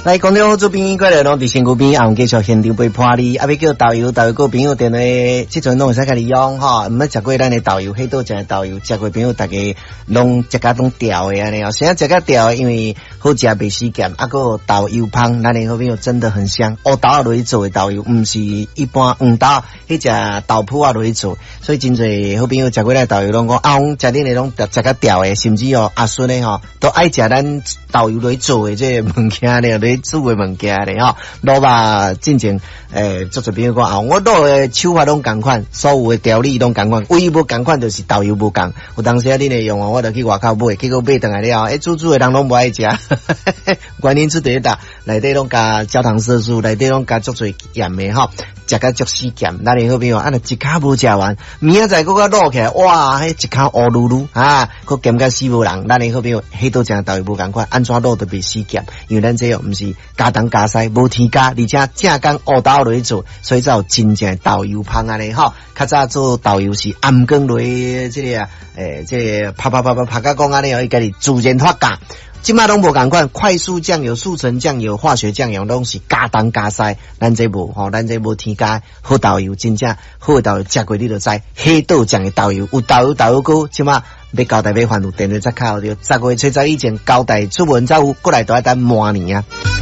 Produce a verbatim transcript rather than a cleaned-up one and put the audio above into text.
来，广州好做朋友过来咯，伫身躯边，啊，继续现场陪伴你，啊，要叫导游，导游个朋友电话，即阵拢会使甲你用吼，毋要食过咱的导游，迄倒食的导游，食过朋友大家拢食甲拢调的安尼哦，现在食甲调的，因为好食袂死咸，啊个导游芳，咱的好朋友真的很香，黑豆啊落去做的导游，毋是一般黄豆，迄只豆腐啊落去做，所以真侪好朋友食过咱导游拢讲，啊，阮食恁的拢食甲调的，甚至哦阿孙的吼，都爱食咱导游落去做的这物件咧，落去煮的物件咧吼，萝卜进前诶，做做朋友讲啊，我做的手法拢共款，所有的调理拢共款，唯一无共款就是导游无共。有当时啊，恁会用哦，我就去外口买，结果买回来了，诶，煮煮的人拢无爱食，原因出第一搭，内底拢加焦糖色素，内底拢加足侪盐的吼，食甲足死咸。咱的好朋友啊，若一卡无食完，明仔载佫甲落起来，哇，迄一卡乌噜噜啊，佫咸甲死无人。咱的好朋友，迄倒食导游无共款，安怎落都袂死咸，因为咱这个毋是加糖加西，无添加，而且正讲黑豆落去做，所以才有真正导游芳安尼吼。较早做导游是暗光落去这个诶，这个啪啪啪啪啪甲讲安尼哦，伊家己自然发酵。即马拢无共款，快速酱油、速成酱油、化学酱油拢是加糖加西，咱这无吼，咱这无添加好导游，真正好导游食过你就知，黑豆酱的导游有导游导游膏，即马要交代要还有电话再敲着，十月初十以前交代出门才有，过来都要等半年啊。